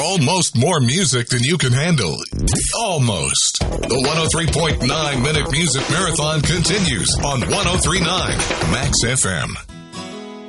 almost more music than you can handle. Almost. The 103.9 Minute Music Marathon continues on 103.9 Max FM.